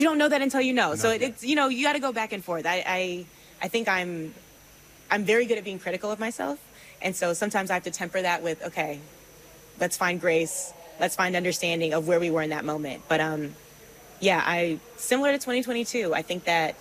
You don't know that until you know. No. So it's, you know, you got to go back and forth. I think I'm very good at being critical of myself. And so sometimes I have to temper that with, okay, let's find grace. Let's find understanding of where we were in that moment. But yeah, similar to 2022, I think that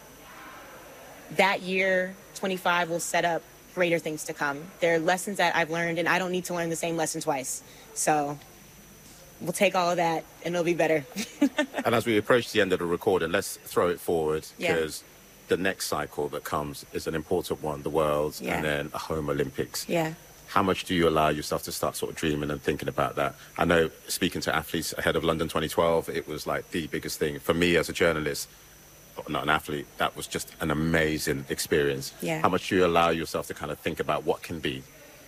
year, 25, will set up greater things to come. There are lessons that I've learned, and I don't need to learn the same lesson twice. So we'll take all of that, and it'll be better. And as we approach the end of the recording, let's throw it forward, Yeah. because the next cycle that comes is an important one, the Worlds, Yeah. and then a home Olympics. Yeah. How much do you allow yourself to start sort of dreaming and thinking about that? I know, speaking to athletes ahead of London 2012, it was like the biggest thing. For me as a journalist, not an athlete, that was just an amazing experience. Yeah. How much do you allow yourself to kind of think about what can be?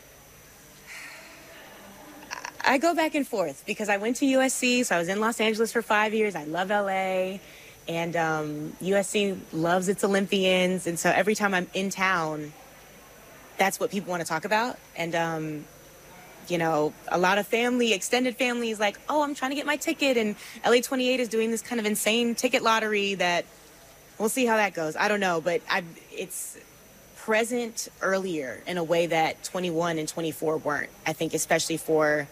I go back and forth because I went to USC, so I was in Los Angeles for 5 years. I love LA, and USC loves its Olympians, and so every time I'm in town, that's what people want to talk about. And you know, a lot of extended family is like, oh, I'm trying to get my ticket, and LA 28 is doing this kind of insane ticket lottery that we'll see how that goes. I don't know, but it's present earlier in a way that 21 and 24 weren't, I think, especially for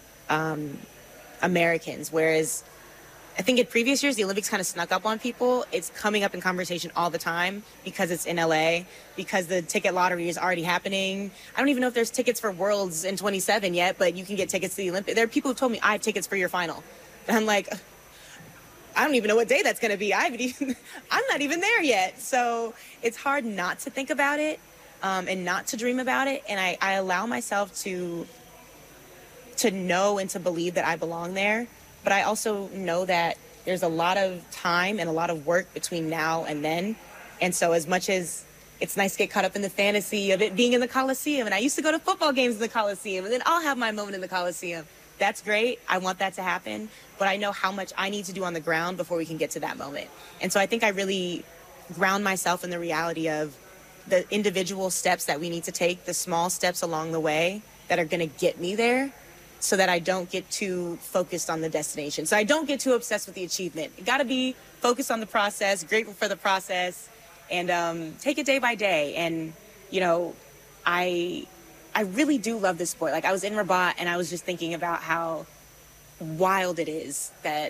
Americans. Whereas I think in previous years, the Olympics kind of snuck up on people. It's coming up in conversation all the time because it's in LA, because the ticket lottery is already happening. I don't even know if there's tickets for Worlds in 27 yet, but you can get tickets to the Olympics. There are people who told me, I have tickets for your final. And I'm like, I don't even know what day that's going to be. I'm not even there yet. So it's hard not to think about it and not to dream about it. And I allow myself to know and to believe that I belong there. But I also know that there's a lot of time and a lot of work between now and then. And so as much as it's nice to get caught up in the fantasy of it being in the Coliseum, and I used to go to football games in the Coliseum, and then I'll have my moment in the Coliseum. That's great. I want that to happen. But I know how much I need to do on the ground before we can get to that moment. And so I think I really ground myself in the reality of the individual steps that we need to take, the small steps along the way that are going to get me there, so that I don't get too focused on the destination. So I don't get too obsessed with the achievement. You got to be focused on the process, grateful for the process, and take it day by day. And, you know, I really do love this sport. Like, I was in Rabat, and I was just thinking about how wild it is that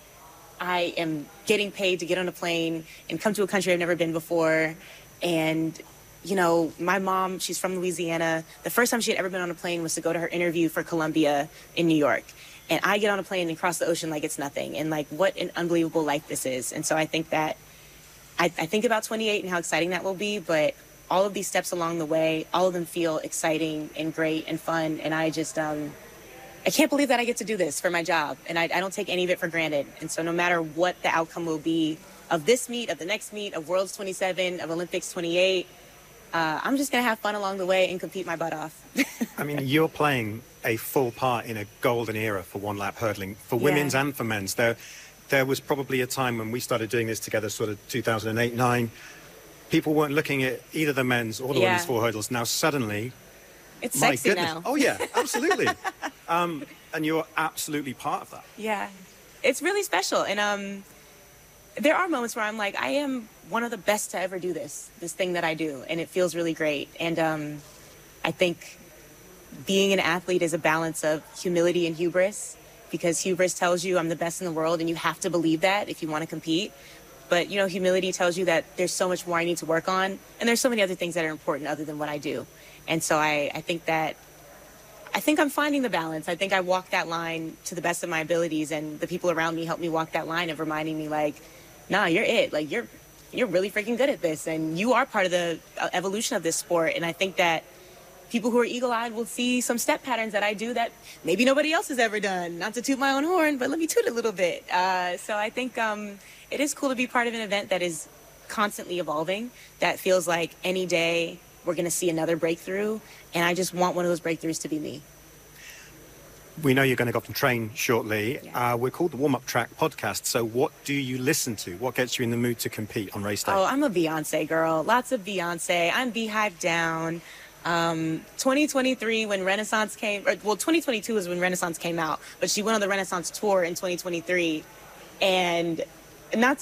I am getting paid to get on a plane and come to a country I've never been before. And you know, my mom, she's from Louisiana. The first time she had ever been on a plane was to go to her interview for Columbia in New York. And I get on a plane and cross the ocean like it's nothing. And like, what an unbelievable life this is. And so I think that I think about 28 and how exciting that will be. But all of these steps along the way, all of them feel exciting and great and fun. And I just, I can't believe that I get to do this for my job. And I don't take any of it for granted. And so no matter what the outcome will be of this meet, of the next meet, of Worlds 27, of Olympics 28, I'm just going to have fun along the way and compete my butt off. I mean, you're playing a full part in a golden era for one-lap hurdling, for women's and for men's. There was probably a time when we started doing this together, sort of 2008-9. People weren't looking at either the men's or the women's four hurdles. Now, suddenly... It's my sexy goodness. now. Oh, yeah, absolutely. And you're absolutely part of that. Yeah. It's really special. And there are moments where I'm like, I am one of the best to ever do this thing that I do, and it feels really great. And I think being an athlete is a balance of humility and hubris, because hubris tells you I'm the best in the world, and you have to believe that if you want to compete. But, you know, humility tells you that there's so much more I need to work on, and there's so many other things that are important other than what I do. And so I think I'm finding the balance. I think I walk that line to the best of my abilities, and the people around me help me walk that line of reminding me, like, nah, you're it. Like, you're really freaking good at this, and you are part of the evolution of this sport. And I think that people who are eagle-eyed will see some step patterns that I do that maybe nobody else has ever done. Not to toot my own horn, but let me toot a little bit. So I think it is cool to be part of an event that is constantly evolving, that feels like any day we're going to see another breakthrough, and I just want one of those breakthroughs to be me. We know you're going to go off and train shortly. Yeah. We're called the Warm Up Track Podcast. So what do you listen to? What gets you in the mood to compete on race day? Oh, I'm a Beyonce girl. Lots of Beyonce. I'm Beehive down. 2023 when Renaissance came, 2022 is when Renaissance came out, but she went on the Renaissance tour in 2023, and and that's